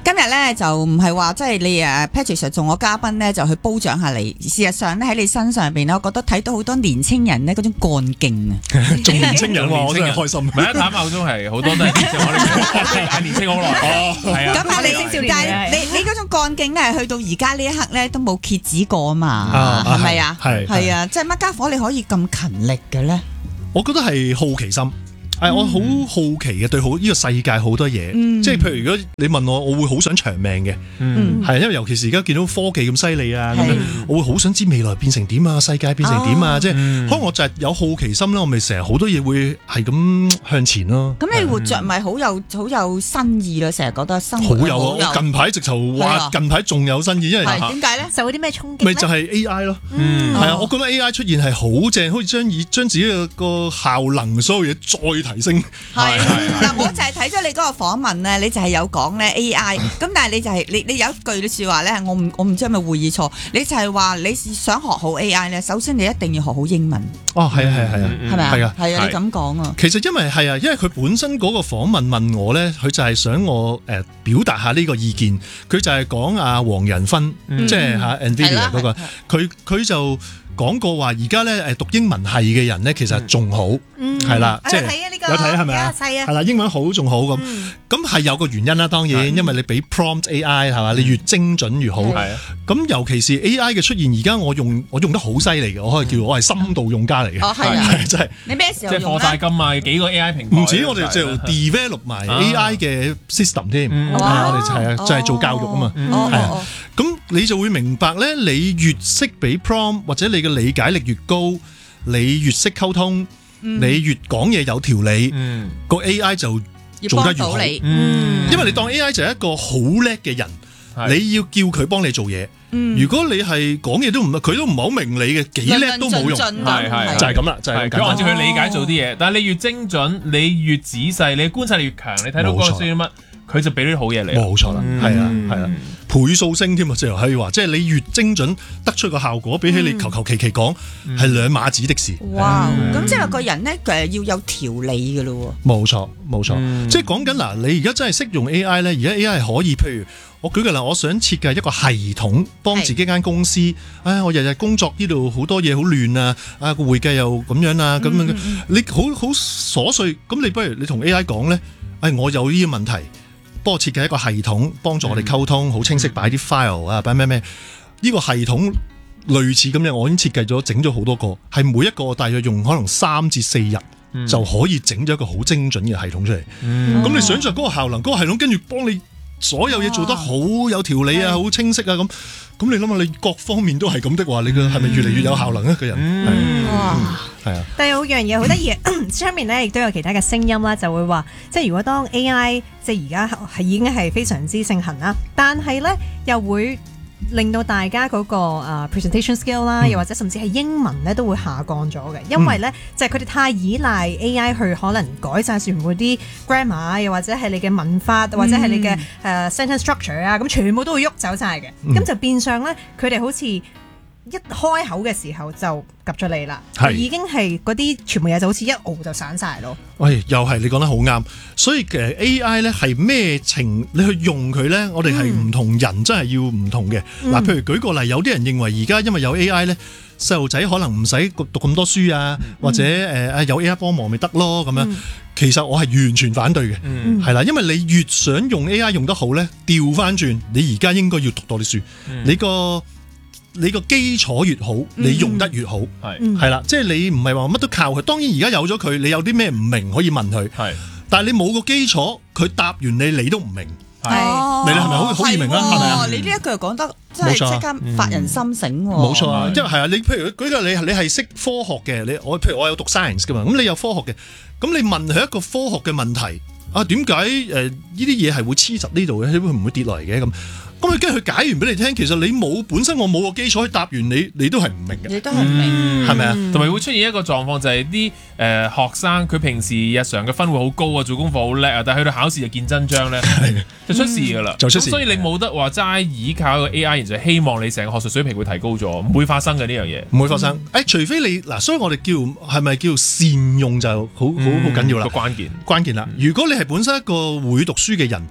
今日咧就唔係話即係你Patrick Sir 做我嘉賓咧就去褒獎下你，事實上咧喺你身上邊咧，我覺得睇到好多年青人咧嗰種幹勁啊， 仲年青人喎，我真係開心。 唔係一談口中係好多都係年青，我哋係年青好耐。哦，係啊。 咁啊，你嗰種幹勁咧，去到而家呢一刻咧都冇歇止過啊嘛，係咪啊？係啊，即係乜家伙你可以咁勤力嘅咧？ 我覺得係好奇心。我好好奇嘅對呢個世界好多嘢，即係譬如如果你問我，我會好想長命嘅，係因為尤其是而家見到科技咁犀利啊，咁樣我會好想知未來變成點啊，世界變成點啊，即係可能我就係有好奇心啦，我咪成日好多嘢會係咁向前咯。 咁你活着咪好有新意咯？成日覺得生活好有啊！近排直頭話近排仲有新意，因為點解咧？ 受啲咩衝擊？ 咪就係 AI 咯，係啊！我覺得 AI 出現係好正，好似將自己個效能所有嘢再提升。 係嗱，我就係睇咗你嗰個訪問咧，你就係有講咧 AI，咁但係你就係你有一句説話咧，我唔知係咪會意錯，你就係話你想學好 AI 咧，首先你一定要學好英文。 哦，係啊， 係咪啊？係啊，你咁講啊。 其實因為佢本身嗰個訪問我咧，佢就係想我表達下呢個意見，佢就係講阿黃仁勳，即係NVIDIA 嗰個，佢就講過話，而家咧讀英文系嘅人咧，其實仲好，係啦，即係有睇係咪啊？係啦，英文好仲好咁係有個原因啦。當然，因為你俾 prompt AI 係嘛，你越精準越好。咁尤其是 AI 嘅出現，而家我用得好犀利嘅，我可以叫我係深度用家嚟嘅。 哦，係啊， 真係。 你咩時候用咧？ 即係課晒金啊，幾個 AI 平台。 唔止，我哋就 develop 埋 AI 嘅 system 添。我哋就係做教育啊嘛。係啊。咁你就會明白咧，你越識俾 prompt 或者你嘅理解力越高，你越識溝通，你越講嘢有條理，個 AI 就做得越好。因為你當 AI 就係一個好叻嘅人，你要叫佢幫你做嘢。如果你係講嘢都唔得，佢都唔係好明你嘅，幾叻都冇用。係就係咁啦，就係咁。 佢按照佢理解做啲嘢，但係你越精準，你越仔細，你觀察力越強，你睇到嗰個需要乜，佢就俾啲好嘢你。 冇錯啦，係啊，倍數升添啊！即係可以話，即係你越精準得出個效果，比起你求其講係兩碼子的事。 哇！咁即係個人咧要有條理嘅咯喎。 冇錯，即係講緊嗱，你而家真係識用 AI 咧，而家 AI 係可以，譬如我舉個例，我想設計一個系統幫自己間公司。我日日工作呢度好多嘢好亂啊！個會計又咁樣啊，咁樣你好瑣碎。咁你不如你同 AI 講咧，我有呢個問題。幫我設計一個系統，幫助我哋溝通，好清晰擺啲 file 啊，擺咩？呢個系統類似咁樣，我已經設計咗，整咗好多個，係每一個大約用可能3至4日就可以整咗一個好精準嘅系統出嚟。咁你想象嗰個效能，嗰個系統跟住幫你所有嘢做得好有條理啊，好清晰啊咁。咁你諗下，你各方面都係咁的話，你嘅係咪越嚟越有效能啊？個人係啊。 但係有樣嘢好得意，出面咧亦都有其他嘅聲音啦，就會話，即係如果當 AI 即係而家係已經係非常之盛行啦，但係咧又會令到大家嗰個presentation skill 啦，又或者甚至係英文咧都會下降咗嘅，因為咧就係佢哋太依賴 AI 去可能改晒全部啲 grammar，又或者係你嘅文法，或者係你嘅sentence structure 啊，咁全部都會喐走晒嘅，咁就變相咧佢哋好似一開口嘅時候就及咗你啦，已經係嗰啲全部嘢就好似一熬就散晒咯。 喂，又係你講得好啱，所以其實 AI 咧係咩情，你去用佢咧，我哋係唔同人真係要唔同嘅。嗱，譬如舉個例，有啲人認為而家因為有 AI 咧，細路仔可能唔使讀咁多書啊，或者有 AI 幫忙咪得咯咁樣。其實我係完全反對嘅，係啦，因為你越想用 AI 用得好咧，調翻轉，你而家應該要讀多啲書，你個基礎越好，你用得越好，係啦，即係你唔係話乜都靠佢。當然而家有咗佢，你有啲咩唔明可以問佢，但係你冇個基礎，佢答完你都唔明，你係咪好易明啊？係咪啊？ 你呢一句講得真係即刻發人心醒喎。 冇錯啊，因為係啊，你譬如舉個你係識科學嘅，譬如我有讀 science 噶嘛，咁你有科學嘅，咁你問佢一個科學嘅問題啊，點解呢啲嘢係會黐實呢度嘅，會唔會跌落嚟嘅咁？咁佢跟住佢解完俾你聽，其實你本身我冇個基礎去答完你都係唔明嘅， 你都係唔明， 係咪啊？ 同埋會出現一個狀況就係啲學生佢平時日常嘅分會好高啊，做功課好叻啊，但係去到考試就見真章咧，就出事噶啦，就出事。所以你冇得話齋依靠個 AI，然後希望你成個學術水平會提高咗，唔會發生嘅呢樣嘢， 唔會發生。除非你嗱，所以我哋係咪叫善用就好緊要啦， 個關鍵啦。如果你係本身一個會讀書嘅人。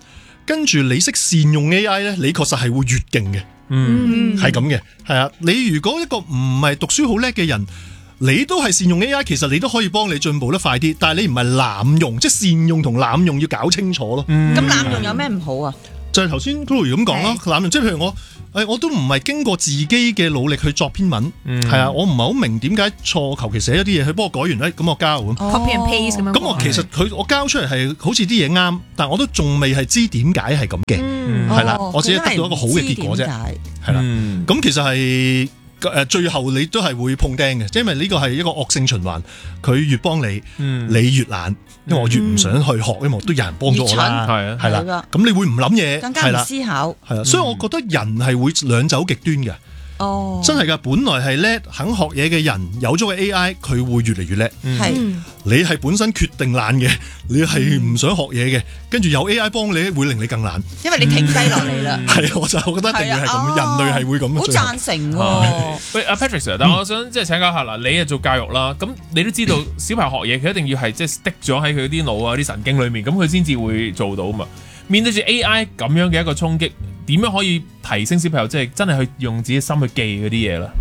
跟住你識善用 AI 咧，你確實係會越勁嘅。係咁嘅，係啊。你如果一個唔係讀書好叻嘅人，你都係善用 AI，其實你都可以幫你進步得快啲。但係你唔係濫用，即係善用同濫用要搞清楚咯。 咁濫用有咩唔好啊？ 就係頭先 Chloe 咁講啦，濫用即係譬如我都唔係經過自己嘅努力去作篇文，係啊，我唔係好明點解錯，求其寫一啲嘢，佢幫我改完咁我交咁。 copy and paste 咁樣。 咁我其實我交出嚟係好似啲嘢啱，但我都仲未係知點解係咁嘅，係啦，我只係得到一個好嘅結果啫，係啦。咁其實係。最後你都係會碰釘嘅，因為呢個係一個惡性循環，佢越幫你，你越懶，因為我越唔想去學，因為我都有人幫咗我啦，係啦，咁你會唔諗嘢， 更加唔思考， 係啦，所以我覺得人係會兩走極端嘅。哦，真係㗎，本來係叻肯學嘢嘅人，有咗個 AI，佢會越嚟越叻。係，你係本身決定懶嘅，你係唔想學嘢嘅，跟住有 AI 幫你，會令你更懶。因為你停低落嚟啦。係啊，我覺得一定係咁，人類係會咁。 好贊成喎。 喂，阿 Patrick Sir，但我想即係請教下啦，你係做教育啦，咁你都知道小朋友學嘢，佢一定要係即係 stick 咗喺佢啲腦啊、啲神經裏面，咁佢先至會做到嘛。面對住 AI 咁樣嘅一個衝擊，點樣可以提升小朋友即係真係去用自己心去記嗰啲嘢咧？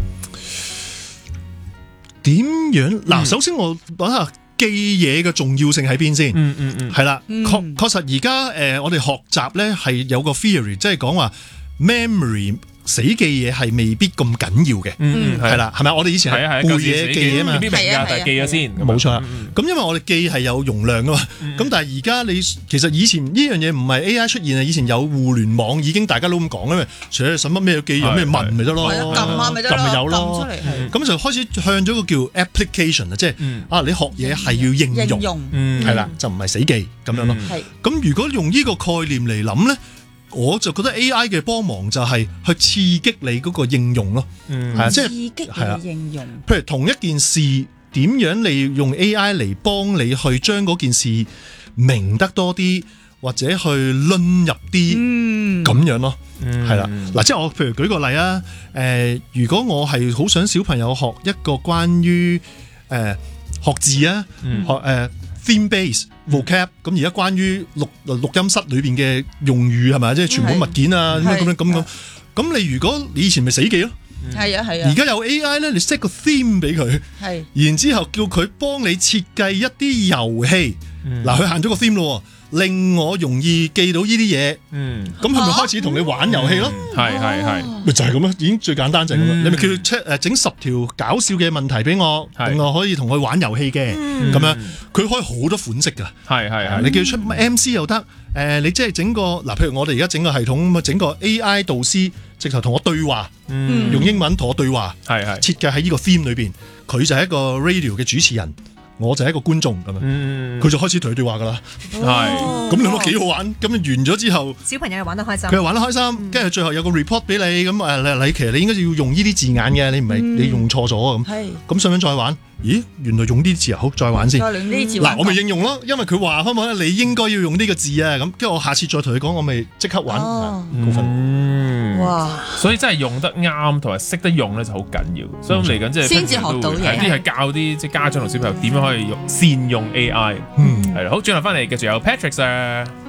點樣？嗱，首先我講下記嘢嘅重要性喺邊先。係啦，確實而家我哋學習咧係有個 theory，即係講話 memory。死記嘢係未必咁緊要嘅，係啦，係咪？我哋以前係背嘢記嘢啊嘛，未必明㗎，但係記咗先， 冇錯。咁因為我哋記係有容量噶嘛，咁但係而家你其實以前呢樣嘢唔係 AI 出現啊，以前有互聯網已經大家都咁講啦，除咗使乜咩記，有咩問咪得咯，撳咪有咯，咁就開始向咗個叫 application 啊，即係你學嘢係要應用，係啦，就唔係死記咁樣咯。咁如果用呢個概念嚟諗咧，我就覺得 AI 嘅幫忙就係去刺激你嗰個應用咯，係啊，即係刺激你嘅應用。譬如同一件事，點樣你用 AI 嚟幫你去將嗰件事明得多啲，或者去論入啲咁樣咯，係啦。嗱，即係我譬如舉個例啊，如果我係好想小朋友學一個關於學字啊，學theme base vocab， 咁而家關於錄音室裏邊嘅用語係咪，即係全部物件啊咁你如果你以前咪死記咯，係啊，而家有 AI 咧，你 set 個 theme 俾佢，然之後叫佢幫你設計一啲遊戲，嗱佢限咗個 theme 咯，令我容易記到呢啲嘢，咁係咪開始同你玩遊戲咯？係，咪就係咁咯，已經最簡單就係咁啦。你咪叫佢整10條搞笑嘅問題俾我，令我可以同佢玩遊戲嘅，咁樣佢可以好多款式噶。係，你叫佢出 MC 又得，你即係整個嗱，譬如我哋而家整個系統咁啊，整個 AI 導師直頭同我對話，用英文同我對話，設計喺呢個 theme 裏邊，佢就係一個 radio 嘅主持人。我就係一個觀眾咁樣，佢就開始同佢對話噶啦，咁你諗幾好玩？咁完咗之後，小朋友又玩得開心，佢又玩得開心，跟住最後有個 report 俾你，咁你其實你應該要用呢啲字眼嘅，你唔係你用錯咗啊咁想唔想再玩？咦，原來用呢啲字啊，好，再玩先。嗱，我咪應用咯，因為佢話翻我咧，你應該要用呢個字啊，咁跟住我下次再同佢講，我咪即刻玩。 哇！ 所以真係用得啱同埋識得用咧就好緊要，所以嚟緊即係先至學到嘢， 啲係教啲即係家長同小朋友點樣可以善用 AI。係啦，好，轉頭翻嚟繼續有 Patrick Sir。